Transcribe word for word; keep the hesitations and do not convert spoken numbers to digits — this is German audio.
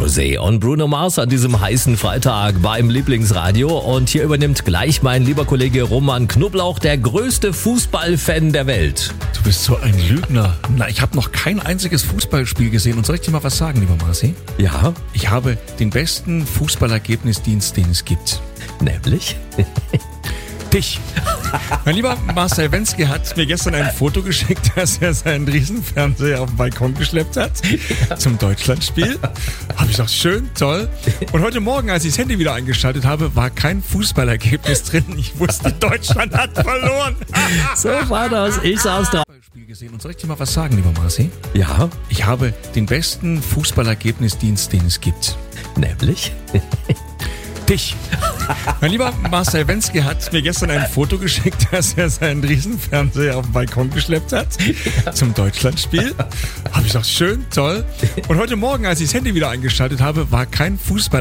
Rosé und Bruno Mars an diesem heißen Freitag beim Lieblingsradio. Und hier übernimmt gleich mein lieber Kollege Roman Knoblauch, der größte Fußballfan der Welt. Du bist so ein Lügner. Na, ich habe noch kein einziges Fußballspiel gesehen. Und soll ich dir mal was sagen, lieber Marci? Ja, Ich habe den besten Fußballergebnisdienst, den es gibt. nämlich? Dich. Mein lieber Marcel Wenzke hat mir gestern ein Foto geschickt, dass er seinen Riesenfernseher auf den Balkon geschleppt hat zum Deutschlandspiel. Habe ich gesagt, schön, toll. Und heute Morgen, als ich das Handy wieder eingeschaltet habe, war kein Fußballergebnis drin. Ich wusste, Deutschland hat verloren. So war das. Ich saß da. Spiel gesehen. Und soll ich dir mal was sagen, lieber Marci? Ja, Ich habe den besten Fußballergebnisdienst, den es gibt. nämlich? Dich. Mein lieber Marcel Wenzke hat mir gestern ein Foto geschickt, dass er seinen Riesenfernseher auf den Balkon geschleppt hat zum Deutschlandspiel. Habe ich gesagt, schön, toll. Und heute Morgen, als ich das Handy wieder eingeschaltet habe, war kein Fußball